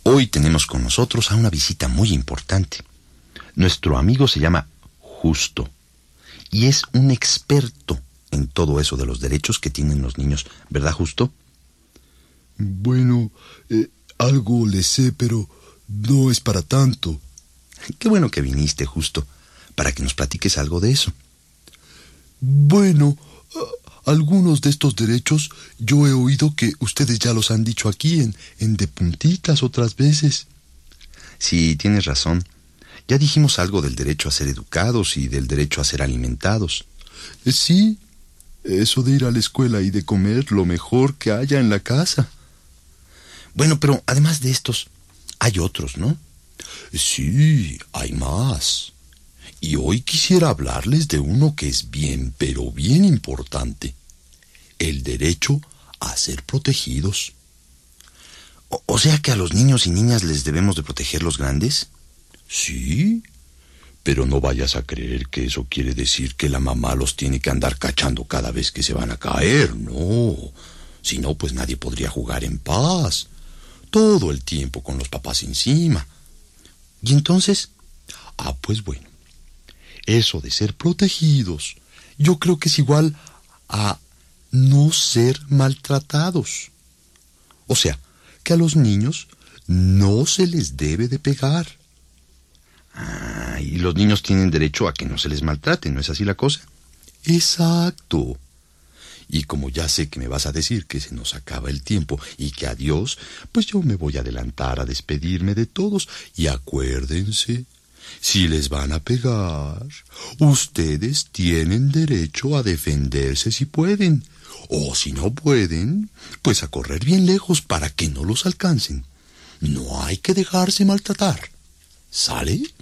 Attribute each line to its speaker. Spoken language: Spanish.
Speaker 1: Hoy tenemos con nosotros a una visita muy importante. Nuestro amigo se llama Justo y es un experto en todo eso de los derechos que tienen los niños. ¿Verdad, Justo?
Speaker 2: Bueno, algo le sé, pero no es para tanto.
Speaker 1: Qué bueno que viniste, Justo, para que nos platiques algo de eso.
Speaker 2: Bueno, algunos de estos derechos yo he oído que ustedes ya los han dicho aquí en De Puntitas otras veces.
Speaker 1: Sí, tienes razón. Ya dijimos algo del derecho a ser educados y del derecho a ser alimentados.
Speaker 2: Sí, eso de ir a la escuela y de comer lo mejor que haya en la casa.
Speaker 1: Bueno, pero además de estos, hay otros, ¿no?
Speaker 2: Sí, hay más. Y hoy quisiera hablarles de uno que es bien, pero bien importante. El derecho a ser protegidos.
Speaker 1: O sea que a los niños y niñas les debemos de proteger los grandes.
Speaker 2: Sí, pero no vayas a creer que eso quiere decir que la mamá los tiene que andar cachando cada vez que se van a caer, no. Si no, pues nadie podría jugar en paz. Todo el tiempo con los papás encima.
Speaker 1: ¿Y entonces?
Speaker 2: Pues bueno. Eso de ser protegidos, yo creo que es igual a no ser maltratados. O sea, que a los niños no se les debe de pegar.
Speaker 1: Y los niños tienen derecho a que no se les maltrate, ¿no es así la cosa?
Speaker 2: Exacto. Y como ya sé que me vas a decir que se nos acaba el tiempo y que adiós, pues yo me voy a adelantar a despedirme de todos. Y acuérdense, si les van a pegar, ustedes tienen derecho a defenderse si pueden. O si no pueden, pues a correr bien lejos para que no los alcancen. No hay que dejarse maltratar. ¿Sale?